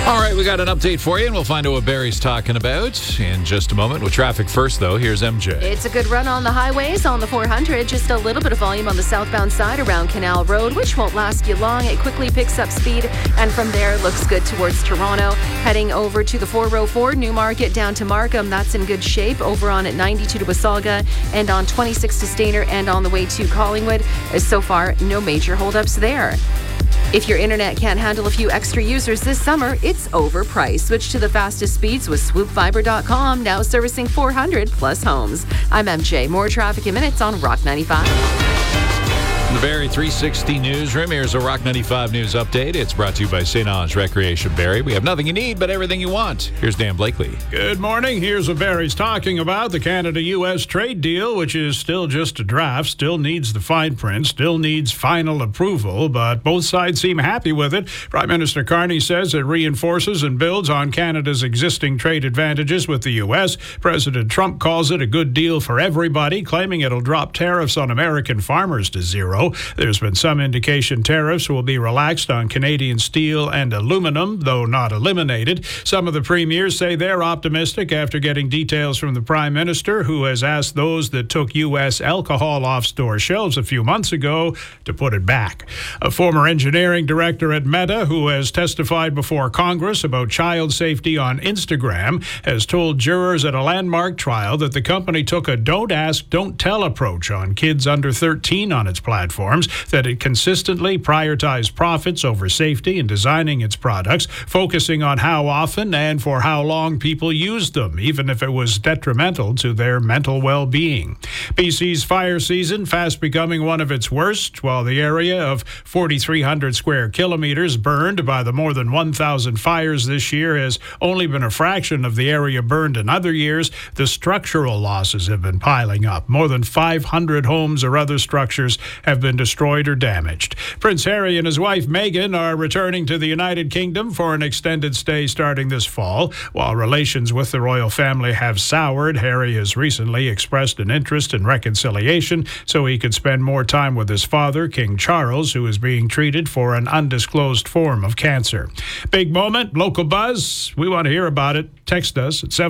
All right, we got an update for you, and we'll find out what Barry's talking about in just a moment. With traffic first, though, here's MJ. It's a good run on the highways on the 400. Just a little bit of volume on the southbound side around Canal Road, which won't last you long. It quickly picks up speed, and from there, looks good towards Toronto. Heading over to the 404, Newmarket down to Markham. That's in good shape. Over on at 92 to Wasalga, and on 26 to Stayner, and on the way to Collingwood. So far, no major holdups there. If your internet can't handle a few extra users this summer, it's overpriced. Switch to the fastest speeds with swoopfiber.com, now servicing 400 plus homes. I'm MJ. More traffic in minutes on Rock 95. The Barrie 360 newsroom. Here's a Rock 95 news update. It's brought to you by St. Ange Recreation Barrie. We have nothing you need, but everything you want. Here's Dan Blakely. Good morning. Here's what Barrie's talking about. The Canada-U.S. trade deal, which is still just a draft, still needs the fine print, still needs final approval, but both sides seem happy with it. Prime Minister Carney says it reinforces and builds on Canada's existing trade advantages with the U.S. President Trump calls it a good deal for everybody, claiming it'll drop tariffs on American farmers to zero. There's been some indication tariffs will be relaxed on Canadian steel and aluminum, though not eliminated. Some of the premiers say they're optimistic after getting details from the Prime Minister, who has asked those that took U.S. alcohol off store shelves a few months ago to put it back. A former engineering director at Meta, who has testified before Congress about child safety on Instagram, has told jurors at a landmark trial that the company took a don't ask, don't tell approach on kids under 13 on its platforms, that it consistently prioritized profits over safety in designing its products, focusing on how often and for how long people used them, even if it was detrimental to their mental well-being. BC's fire season fast becoming one of its worst, while the area of 4,300 square kilometers burned by the more than 1,000 fires this year has only been a fraction of the area burned in other years. The structural losses have been piling up. More than 500 homes or other structures have been destroyed or damaged. Prince Harry and his wife Meghan are returning to the United Kingdom for an extended stay starting this fall. While relations with the royal family have soured, Harry has recently expressed an interest in reconciliation so he could spend more time with his father, King Charles, who is being treated for an undisclosed form of cancer. Big moment, local buzz. We want to hear about it. Text us at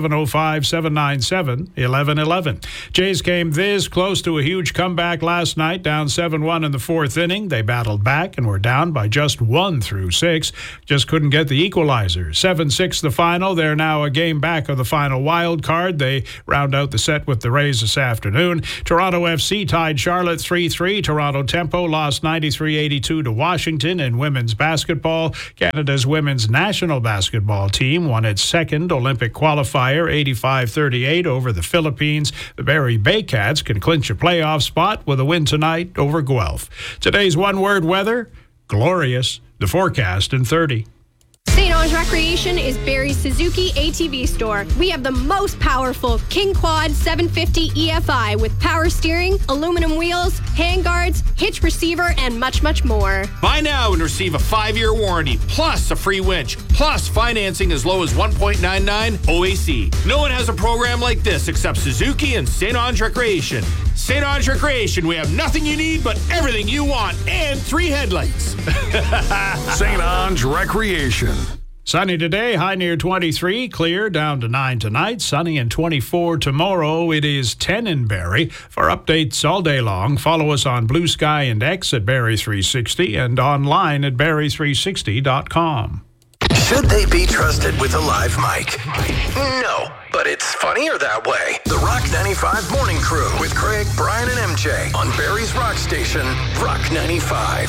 705-797-1111. Jays came this close to a huge comeback last night, down 7-1 in the fourth inning. They battled back and were down by just 1 through 6. Just couldn't get the equalizer. 7-6 the final. They're now a game back of the final wild card. They round out the set with the Rays this afternoon. Toronto FC tied Charlotte 3-3. Toronto Tempo lost 93-82 to Washington in women's basketball. Canada's women's national basketball team won its second Olympic qualifier 85-38 over the Philippines. The Barrie Baycats can clinch a playoff spot with a win tonight over Guelph. Today's one-word weather, glorious. The forecast in 30. St. Ange Recreation is Barrie's Suzuki ATV store. We have the most powerful King Quad 750 EFI with power steering, aluminum wheels, handguards, hitch receiver, and much, much more. Buy now and receive a 5-year warranty, plus a free winch, plus financing as low as 1.99 OAC. No one has a program like this except Suzuki and St. Ange Recreation. St. Ange Recreation, we have nothing you need but everything you want and 3 headlights. St. Ange Recreation. Sunny today, high near 23, clear down to 9 tonight, sunny and 24 tomorrow. It is 10 in Barrie. For updates all day long, follow us on Blue Sky and X at Barrie 360 and online at barrie360.com. Should they be trusted with a live mic? No, but it's funnier that way. The Rock 95 Morning Crew with Craig, Brian, and MJ on Barrie's Rock Station, Rock 95.